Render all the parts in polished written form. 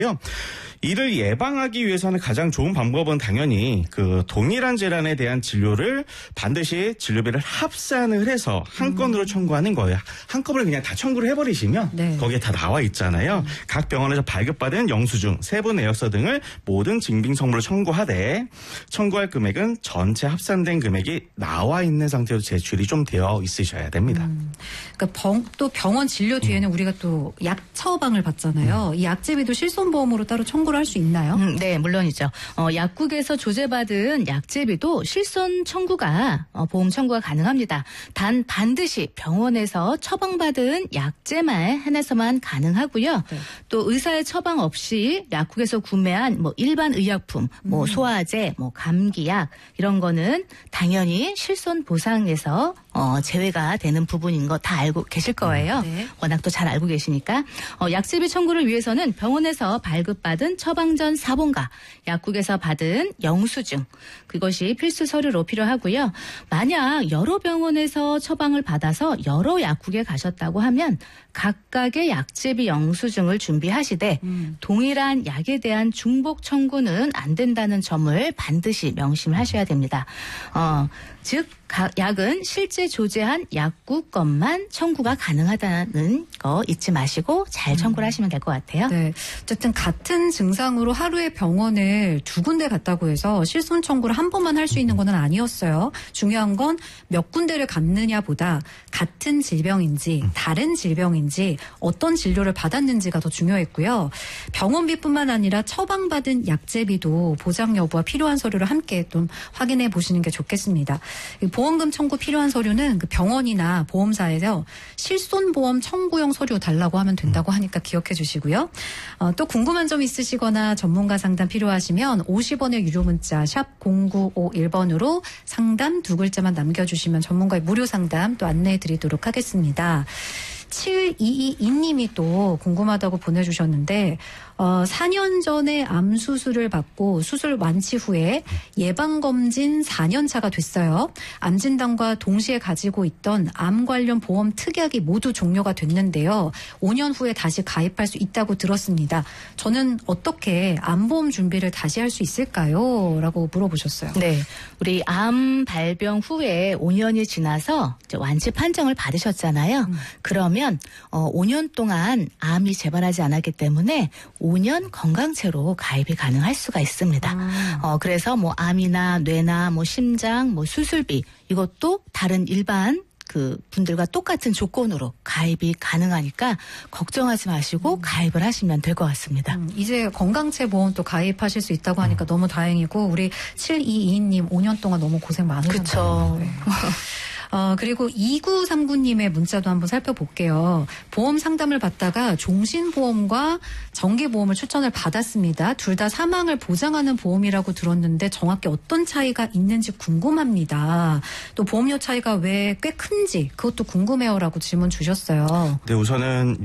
이를 예방하기 위해서는 가장 좋은 방법은 당연히 그 동일한 질환에 대한 진료를 반드시 진료비를 합산을 해서 한 건으로 청구하는 거예요. 한꺼번에 그냥 다 청구를 해버리시면 네. 거기에 다 나와 있잖아요. 각 병원에서 발급받은 영수증, 세부 내역서 등을 모든 증빙서물로 청구하되 청구할 금액은 전체 합산된 금액이 나와 있는 상태로 제출이 좀 되어 있으셔야 됩니다. 그러니까 또 병원 진료 뒤에는 우리가 또 약 처방을 받잖아요. 이 약제비도 실손보험으로 따로 청구를 할 수 있나요? 네, 물론이죠. 약국에서 조제받은 약제비도 실손 청구가 보험 청구가 가능합니다. 단 반드시 병원에서 처방받은 약제만 한해서만 가능하고요. 네. 또 의사의 처방 없이 약국에서 구매한 뭐 일반 의약품, 뭐 소화제, 뭐 감기약 이런 거는 당연히 실손 보상에서 제외가 되는 부분인 거 다 알고 계실 거예요. 네. 워낙 또 잘 알고 계시니까 약제비 청구를 위해서는 병원에서 발급받은 처방전 사본과 약국에서 받은 영수증 그것이 필수 서류로 필요하고요. 만약 여러 병원에서 처방을 받아서 여러 약국에 가셨다고 하면 각각의 약제비 영수증을 준비하시되 동일한 약에 대한 중복 청구는 안 된다는 점을 반드시 명심하셔야 됩니다. 즉 각 약은 실제 조제한 약국 것만 청구가 가능하다는 거 잊지 마시고 잘 청구를 하시면 될 것 같아요. 네. 어쨌든 같은 증상으로 하루에 병원을 두 군데 갔다고 해서 실손 청구를 한 번만 할 수 있는 건 아니었어요. 중요한 건 몇 군데를 갔느냐보다 같은 질병인지 다른 질병인지 어떤 진료를 받았는지가 더 중요했고요. 병원비뿐만 아니라 처방받은 약제비도 보장 여부와 필요한 서류를 함께 좀 확인해 보시는 게 좋겠습니다. 보험금 청구 필요한 서류는 그 병원이나 보험사에서 실손보험 청구용 서류 달라고 하면 된다고 하니까 기억해 주시고요. 또 궁금한 점 있으시거나 전문가 상담 필요하시면 50원의 유료 문자 샵 0951번으로 상담 두 글자만 남겨주시면 전문가의 무료 상담 또 안내해 드리도록 하겠습니다. 7222님이 또 궁금하다고 보내주셨는데 4년 전에 암 수술을 받고 수술 완치 후에 예방검진 4년 차가 됐어요. 암 진단과 동시에 가지고 있던 암 관련 보험 특약이 모두 종료가 됐는데요. 5년 후에 다시 가입할 수 있다고 들었습니다. 저는 어떻게 암보험 준비를 다시 할 수 있을까요? 라고 물어보셨어요. 네. 우리 암 발병 후에 5년이 지나서 이제 완치 판정을 받으셨잖아요. 그러면 5년 동안 암이 재발하지 않았기 때문에 5년 건강체로 가입이 가능할 수가 있습니다. 그래서 뭐 암이나 뇌나 뭐 심장, 뭐 수술비 이것도 다른 일반 그 분들과 똑같은 조건으로 가입이 가능하니까 걱정하지 마시고 가입을 하시면 될 것 같습니다. 이제 건강체 보험도 가입하실 수 있다고 하니까 너무 다행이고 우리 7222님 5년 동안 너무 고생 많으셨어요. 그렇죠. 네. 그리고 2939님의 문자도 한번 살펴볼게요. 보험 상담을 받다가 종신보험과 정기보험을 추천을 받았습니다. 둘 다 사망을 보장하는 보험이라고 들었는데 정확히 어떤 차이가 있는지 궁금합니다. 또 보험료 차이가 왜 꽤 큰지 그것도 궁금해요라고 질문 주셨어요. 네, 우선은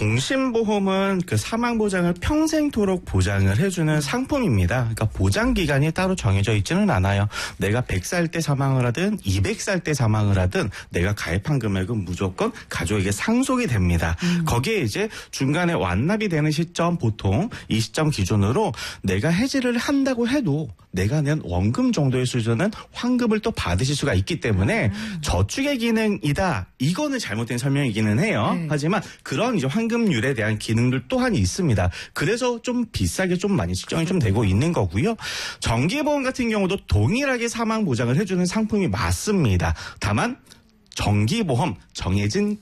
종신보험은 그 사망보장을 평생토록 보장을 해주는 상품입니다. 그러니까 보장기간이 따로 정해져 있지는 않아요. 내가 100살 때 사망을 하든 200살 때 사망을 하든 내가 가입한 금액은 무조건 가족에게 상속이 됩니다. 거기에 이제 중간에 완납이 되는 시점 보통 이 시점 기준으로 내가 해지를 한다고 해도 내가 낸 원금 정도의 수준은 환급을 또 받으실 수가 있기 때문에 저축의 기능이다. 이거는 잘못된 설명이기는 해요. 네. 하지만 그런 이제 환급률에 대한 기능들 또한 있습니다. 그래서 좀 비싸게 좀 많이 측정이 좀 되고 있는 거고요. 정기보험 같은 경우도 동일하게 사망 보장을 해주는 상품이 맞습니다. 다만 정기보험 정해진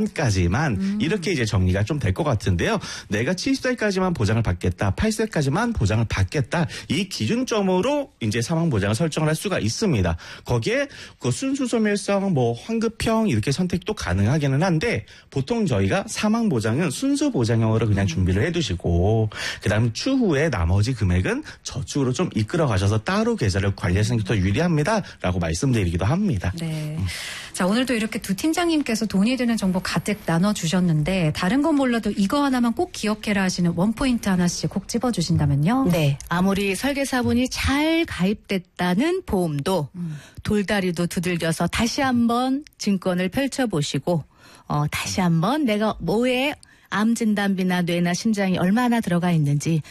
기간까지만 이렇게 이제 정리가 좀 될 것 같은데요. 내가 70세까지만 보장을 받겠다. 80세까지만 보장을 받겠다. 이 기준점으로 이제 사망 보장을 설정을 할 수가 있습니다. 거기에 그 순수 소멸성 뭐 환급형 이렇게 선택도 가능하기는 한데 보통 저희가 사망 보장은 순수 보장형으로 그냥 준비를 해 두시고 그다음 추후에 나머지 금액은 저축으로 좀 이끌어 가셔서 따로 계좌를 관리하시는 게 더 유리합니다라고 말씀드리기도 합니다. 네. 자, 오늘도 이렇게 두 팀장님께서 돈이 되는 정보 가득 나눠주셨는데 다른 건 몰라도 이거 하나만 꼭 기억해라 하시는 원포인트 하나씩 꼭 찝어주신다면요. 네. 아무리 설계사분이 잘 가입됐다는 보험도 돌다리도 두들겨서 다시 한번 증권을 펼쳐보시고 다시 한번 내가 뭐에 암 진단비나 뇌나 심장이 얼마나 들어가 있는지